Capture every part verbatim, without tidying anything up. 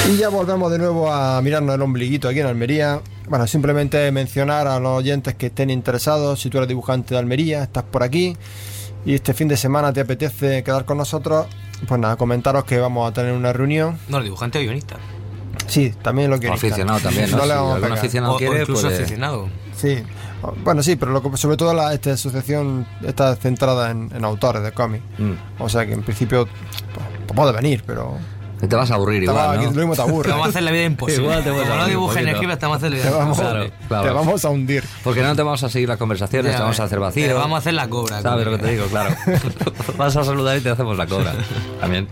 Y ya volvemos de nuevo a mirarnos el ombliguito aquí en Almería. Bueno, simplemente mencionar a los oyentes que estén interesados. Si tú eres dibujante de Almería, estás por aquí y este fin de semana te apetece quedar con nosotros, pues nada, comentaros que vamos a tener una reunión. No, dibujante o guionista. Sí, también lo que aficionado también, ¿no? No si le vamos algún a aficionado o, quiere, o incluso puede... aficionado. Sí, bueno, sí, pero lo que, sobre todo la, esta asociación está centrada en, en autores de cómics. Mm. O sea que en principio pues, puede venir, pero... Te vas a aburrir igual, va, ¿no? Lo mismo te aburre. Te vamos a hacer la vida imposible. Igual te vas a Como no aburrir dibujes un ni poquito. escribas, te vamos a hacer la Te vida vamos, imposible. Claro, claro. te vamos a hundir. Porque no te vamos a seguir las conversaciones, Ya, te vamos a eh, hacer vacío. Te vamos a hacer la cobra. ¿Sabes lo que te digo? Claro. Vas a saludar y te hacemos la cobra. También.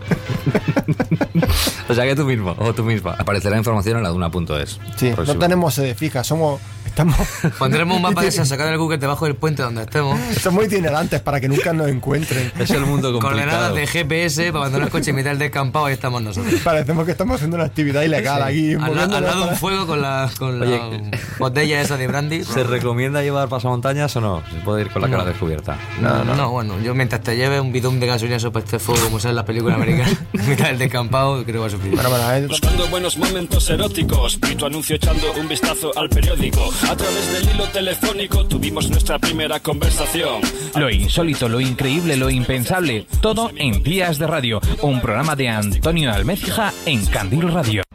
O sea que tú mismo, o tú misma. Aparecerá información en la duna punto es. Sí, Próximo. no tenemos sede fija, somos... Estamos... Pondremos un mapa que se ha sacado del Google debajo del puente donde estemos. Somos itinerantes para que nunca nos encuentren. Es el mundo complicado. Coordenadas de G P S para abandonar el coche en mitad del descampado, ahí estamos nosotros. Parecemos que estamos haciendo una actividad ilegal aquí. Al, la- al moviéndonos lado de para- un fuego con la, con Oye, la botella esa de brandy. ¿Se recomienda llevar pasamontañas o no? Se puede ir con la cara No. descubierta. No, no, no, bueno, yo mientras te lleves un bidón de gasolina sobre este fuego, como sea en las películas americanas, en mitad del descampado, creo que va a sufrir. Bueno, bueno, eh, Buscando buenos momentos eróticos, vi tu anuncio echando un vistazo al periódico. A través del hilo telefónico tuvimos nuestra primera conversación. Lo insólito, lo increíble, lo impensable, todo en Días de Radio, un programa de Antonio Almecija en Candil Radio.